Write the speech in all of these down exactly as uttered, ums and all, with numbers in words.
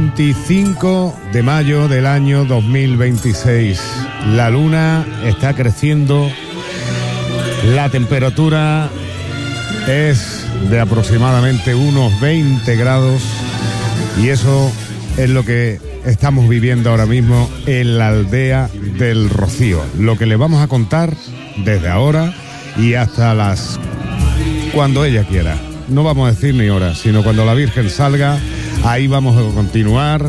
veinticinco de mayo del año dos mil veintiséis. La luna está creciendo, la temperatura es de aproximadamente unos veinte grados y eso es lo que estamos viviendo ahora mismo en la aldea del Rocío. Lo que le vamos a contar desde ahora y hasta las... cuando ella quiera. No vamos a decir ni hora, sino cuando la Virgen salga. Ahí vamos a continuar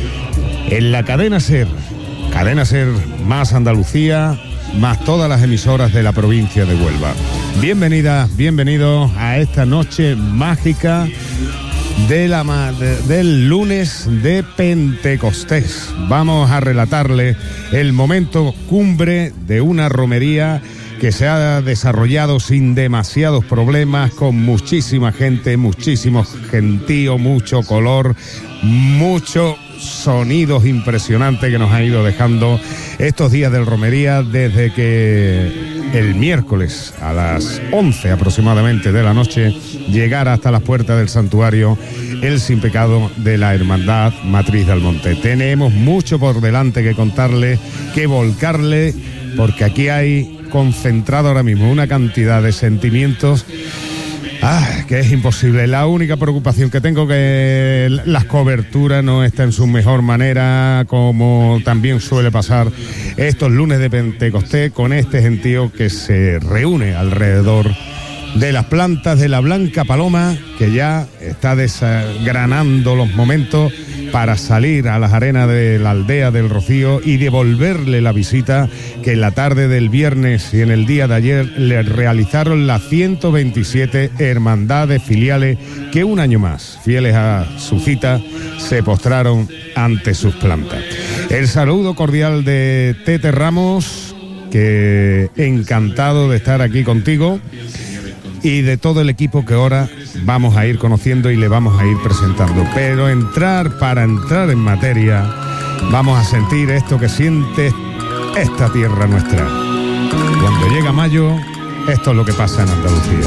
en la cadena SER. Cadena SER más Andalucía, más todas las emisoras de la provincia de Huelva. Bienvenidas, bienvenidos a esta noche mágica de la, de, del lunes de Pentecostés. Vamos a relatarle el momento cumbre de una romería que se ha desarrollado sin demasiados problemas, con muchísima gente, muchísimo gentío, mucho color, muchos sonidos impresionantes que nos ha ido dejando estos días del romería, desde que el miércoles a las once aproximadamente de la noche llegara hasta las puertas del santuario el sin pecado de la Hermandad Matriz del Monte. Tenemos mucho por delante que contarle, que volcarle, porque aquí hay concentrado ahora mismo una cantidad de sentimientos ah, que es imposible. La única preocupación que tengo, que las coberturas no están en su mejor manera, como también suele pasar estos lunes de Pentecostés, con este gentío que se reúne alrededor de las plantas de la Blanca Paloma, que ya está desgranando los momentos para salir a las arenas de la aldea del Rocío y devolverle la visita que en la tarde del viernes y en el día de ayer le realizaron las ciento veintisiete hermandades filiales que un año más, fieles a su cita, se postraron ante sus plantas. El saludo cordial de Tete Ramos, que encantado de estar aquí contigo, y de todo el equipo que ahora vamos a ir conociendo y le vamos a ir presentando. Pero entrar, para entrar en materia, vamos a sentir esto que siente esta tierra nuestra. Cuando llega mayo, esto es lo que pasa en Andalucía.